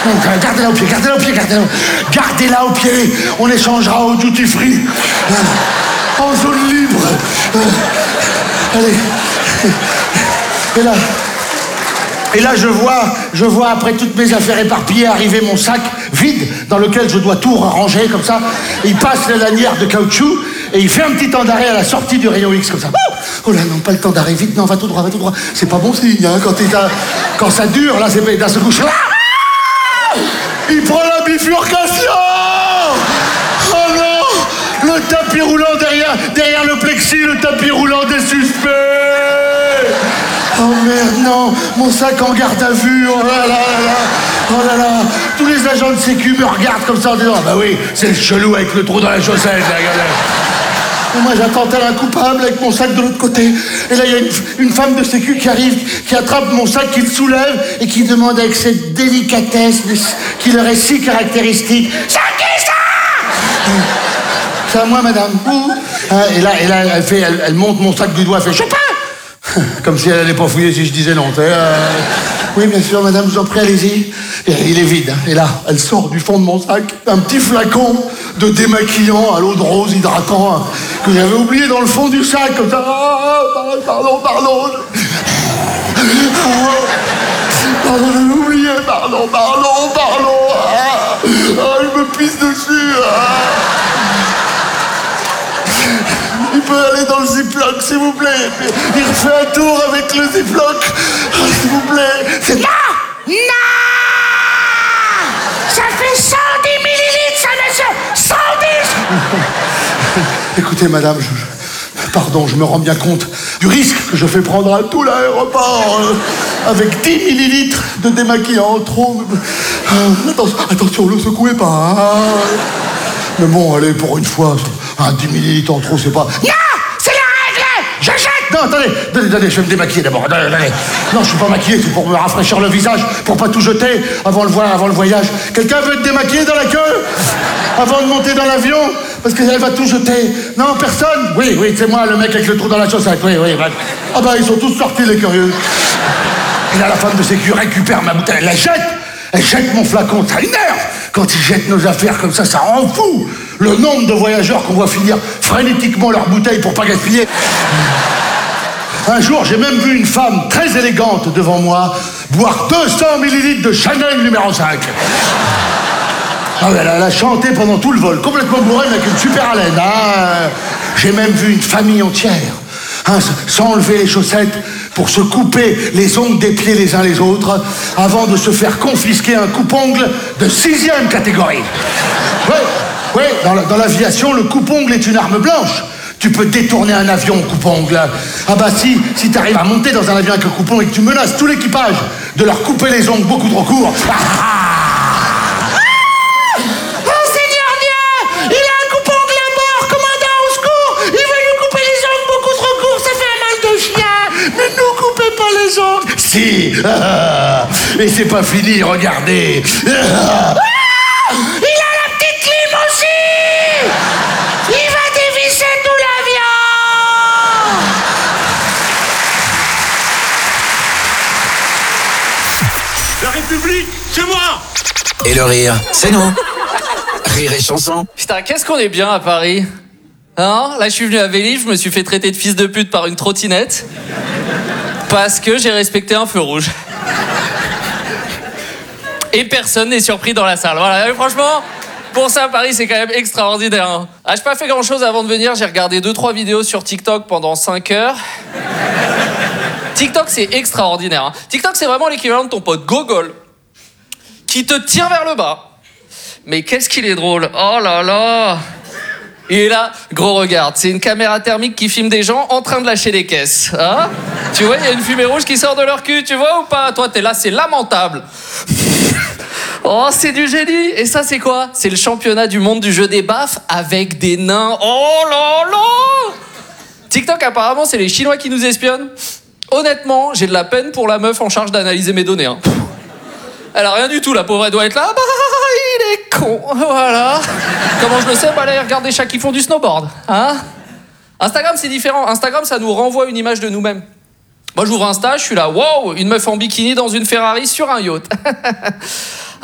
Non, gardez-la au pied, gardez-la au pied, gardez-la au pied. On échangera au duty free. En zone libre. Allez. Et là, je vois après toutes mes affaires éparpillées arriver mon sac vide dans lequel je dois tout ranger comme ça. Il passe la lanière de caoutchouc et il fait un petit temps d'arrêt à la sortie du rayon X comme ça. Oh là, non, pas le temps d'arrêt, vite, non, va tout droit. C'est pas bon signe, hein, quand ça dure, là, c'est d'un seul coup. Il prend la bifurcation. Oh non, le tapis roulant derrière le plexi, le tapis roulant des suspects. Oh merde, non, mon sac en garde à vue, oh là là, tous les agents de sécu me regardent comme ça en disant, ah bah oui, c'est le chelou avec le trou dans la chaussette, là, regardez. Et moi j'attends tel un coupable avec mon sac de l'autre côté, et là il y a une femme de sécu qui arrive, qui attrape mon sac, qui le soulève, et qui demande avec cette délicatesse qui leur est si caractéristique, c'est qui ça? C'est à moi madame. Et là elle monte mon sac du doigt, elle fait Chopin. Comme si elle allait pas fouiller si je disais non. Oui, bien sûr, madame, je vous en prie, allez-y. Et il est vide. Hein. Et là, elle sort du fond de mon sac un petit flacon de démaquillant à l'eau de rose hydratant hein, que j'avais oublié dans le fond du sac. Comme ça. Pardon. Pardon, j'avais oublié. Pardon. Je me pisse dessus. Il peut aller dans le ziploc, s'il vous plaît. Il refait un tour avec le ziploc. Oh, s'il vous plaît. C'est... Non! Ça fait 110 millilitres, ça, monsieur! 110! Écoutez, madame, pardon, je me rends bien compte du risque que je fais prendre à tout l'aéroport avec 10 millilitres de démaquillant trop. Attention, le secouez pas. Hein. Mais bon, allez, pour une fois, 10 millilitres en trop, c'est pas... Non! C'est la règle! Je jette! Non, attendez, je vais me démaquiller d'abord. Attendez. Non, je suis pas maquillé, c'est pour me rafraîchir le visage, pour pas tout jeter avant le voyage. Quelqu'un veut être démaquillé dans la queue? Avant de monter dans l'avion? Parce qu'elle va tout jeter. Non, personne? Oui, c'est moi, le mec avec le trou dans la chaussette. Oui. Ah bah, ils sont tous sortis, les curieux. Et là, la femme de sécu récupère ma bouteille, elle la jette. Elle jette mon flacon, ça énerve. Quand ils jettent nos affaires comme ça rend fou. Le nombre de voyageurs qu'on voit finir frénétiquement leur bouteille pour pas gaspiller. Un jour, j'ai même vu une femme très élégante devant moi boire 200 millilitres de Chanel numéro 5. Ah, elle a chanté pendant tout le vol, complètement bourrée, avec une super haleine. Ah, j'ai même vu une famille entière, s'enlever les chaussettes pour se couper les ongles des pieds les uns les autres avant de se faire confisquer un coupe-ongle de 6e catégorie. Oui, dans l'aviation, le coupe-ongle est une arme blanche. Tu peux détourner un avion au coupe-ongle. Ah bah si t'arrives à monter dans un avion avec un coupe-ongle et que tu menaces tout l'équipage de leur couper les ongles beaucoup trop courts... Oh Seigneur Dieu! Il a un coupe-ongle à bord! Commandant, au secours! Il veut nous couper les ongles beaucoup trop courts! Ça fait un mal de chien! Ne nous coupez pas les ongles! Si! Et c'est pas fini, regardez! Il a la petite clim aussi! Il va dévisser tout l'avion! La République, c'est moi! Et le rire, c'est nous. Rire et chanson. Putain, qu'est-ce qu'on est bien à Paris. Hein? Là, je suis venu à Vélib, je me suis fait traiter de fils de pute par une trottinette. Parce que j'ai respecté un feu rouge. Et personne n'est surpris dans la salle. Voilà, et franchement, pour ça, Paris, c'est quand même extraordinaire. Hein. Ah, j'ai pas fait grand-chose avant de venir. J'ai regardé 2-3 vidéos sur TikTok pendant 5 heures. TikTok, c'est extraordinaire. Hein. TikTok, c'est vraiment l'équivalent de ton pote Gogol, qui te tire vers le bas. Mais qu'est-ce qu'il est drôle. Oh là là. Et là, gros regarde, c'est une caméra thermique qui filme des gens en train de lâcher des caisses. Hein? Tu vois, il y a une fumée rouge qui sort de leur cul, tu vois ou pas? Toi, t'es là, c'est lamentable. Oh, c'est du génie. Et ça, c'est quoi? C'est le championnat du monde du jeu des baffes avec des nains. Oh là là. TikTok, apparemment, c'est les Chinois qui nous espionnent. Honnêtement, j'ai de la peine pour la meuf en charge d'analyser mes données. Hein. Elle a rien du tout, la pauvre, elle doit être là. Bah, il est con, voilà. Comment je le sais? Bah, allez, regarde des chats qui font du snowboard. Hein? Instagram, c'est différent. Instagram, ça nous renvoie une image de nous-mêmes. Moi, j'ouvre Insta, je suis là, wow, une meuf en bikini dans une Ferrari sur un yacht.